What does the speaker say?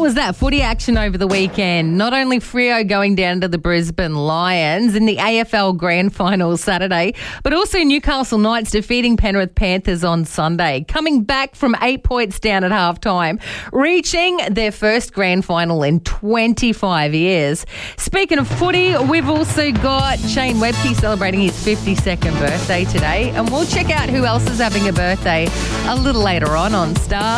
was that footy action over the weekend? Not only Freo going down to the Brisbane Lions in the AFL Grand Final Saturday, but also Newcastle Knights defeating Penrith Panthers on Sunday, coming back from 8 points down at halftime, reaching their first Grand Final in 25 years. Speaking of footy, we've also got Shane Webke celebrating his 52nd birthday today, and we'll check out who else is having a birthday a little later on Star.